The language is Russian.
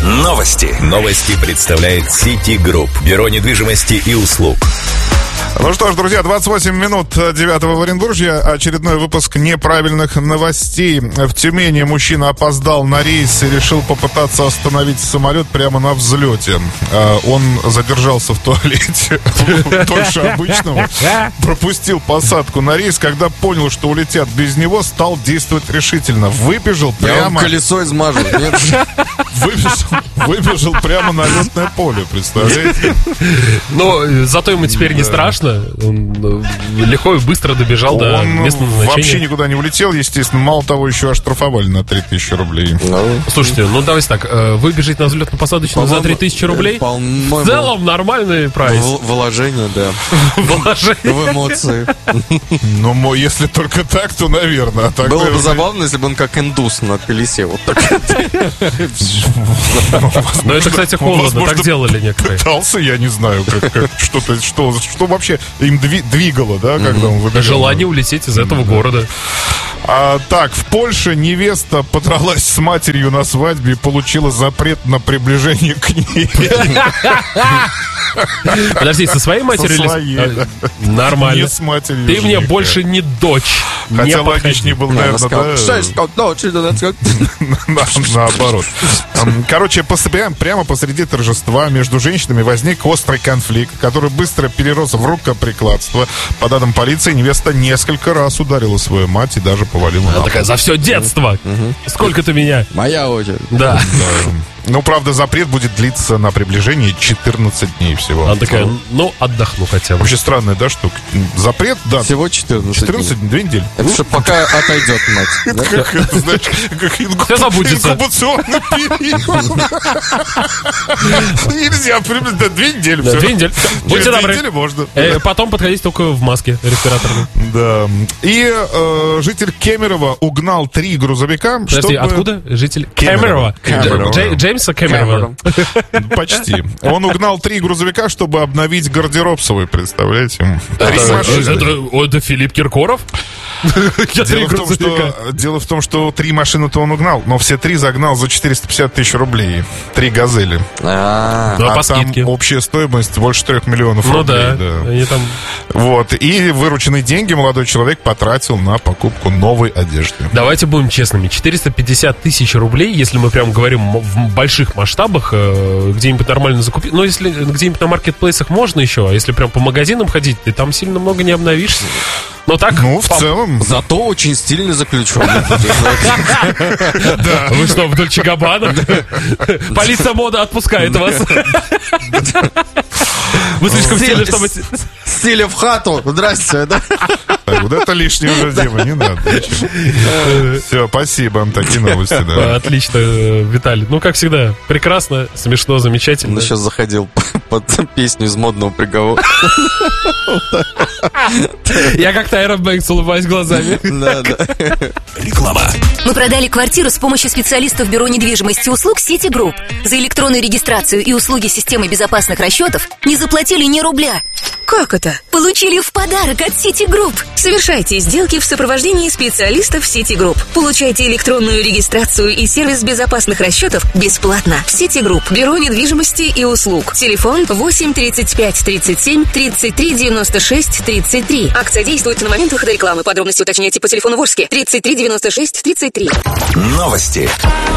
Новости. Новости представляет City Group. Бюро недвижимости и услуг. Ну что ж, друзья, 28 минут 9 в Оренбурге. Очередной выпуск неправильных новостей. В Тюмени мужчина опоздал на рейс и решил попытаться остановить самолет прямо на взлете. Он задержался в туалете дольше обычного, пропустил посадку на рейс. Когда понял, что улетят без него, стал действовать решительно. Выбежал прямо... колесо измажу. Выбежал прямо на летное поле, представляете? Но зато ему теперь не страшно. Он легко и быстро добежал до места назначения. Вообще никуда не улетел, естественно. Мало того, еще оштрафовали на 3000 рублей. Слушайте, ну давайте так. Выбежать на взлетно-посадочную за 3000 рублей? В целом нормальный прайс. Вложение, да. Вложение. В эмоции. Ну, если только так, то, наверное. Было бы забавно, если бы он как индус на колесе. Вот так. Но это, кстати, холодно. Так делали некоторые. Пытался, я не знаю, что вообще им двигало, да, когда он выбежал. Желание улететь из этого города. Так, в Польше невеста подралась с матерью на свадьбе и получила запрет на приближение к ней. Подожди, со своей матерью? Со своей, да. Нормально. Не с матерью. Ты мне больше не дочь. Хотя логичнее был, наверное, наоборот. Короче, прямо посреди торжества между женщинами возник острый конфликт, который быстро перерос в рукоприкладство. По данным полиции, невеста несколько раз ударила свою мать и даже повалила на пол. Она такая: за все детство! Сколько ты меня? Моя очередь. Да. Ну, правда, запрет будет длиться на приближение 14 дней всего. Она такая: ну, отдохну хотя бы. Вообще странная, да, штука? Запрет, да. Всего 14 14, 2 недели. Это что, пока отойдет мать. Как это, знаешь, как инкубационный период. Нельзя, примерно 2 недели. 2 недели. Будьте добры. 2 недели можно. Потом подходить только в маске респираторной. Да. И житель Кемерово угнал 3 грузовика. Подожди, откуда? Житель Кемерово? Джеймса Кэмерона. Почти. Он угнал 3 грузовика, чтобы обновить гардероб свой, представляете? Это Филипп Киркоров? Дело в том, что 3 машины-то он угнал, но все 3 загнал за 450 тысяч рублей. 3 «Газели». А там общая стоимость больше 3 миллионов рублей. Ну да. Вот. И вырученные деньги молодой человек потратил на покупку новой одежды. Давайте будем честными. 450 тысяч рублей, если мы прям говорим в больших масштабах, где-нибудь нормально закупить. Но если где-нибудь на маркетплейсах можно еще, а если прям по магазинам ходить, ты там сильно много не обновишься. Но так... Ну, в целом... Зато очень стильно заключен. Вы что, в Дольче Габбана? Полиция мода отпускает вас. Вы слишком стильны, чтобы... Стиля в хату. Здрасте, да? Так, вот это лишнее уже, Дима, не надо. Все, спасибо. Такие новости, да. Отлично, Виталий. Ну, как всегда, прекрасно, смешно, замечательно. Он сейчас заходил под песню из «Модного приговора». Я как Тайра Бэнкс улыбаюсь глазами. Реклама. Мы продали квартиру с помощью специалистов Бюро недвижимости и услуг City Group. За электронную регистрацию и услуги системы безопасных расчетов не заплатили ни рубля. Как это? Получили в подарок от City Group. Совершайте сделки в сопровождении специалистов City Group. Получайте электронную регистрацию и сервис безопасных расчетов бесплатно. City Group. Бюро недвижимости и услуг. Телефон 8 35 37 33 96 33. Акция действует на момент выхода рекламы. Подробности уточняйте по телефону Ворске 33 96 33. Новости.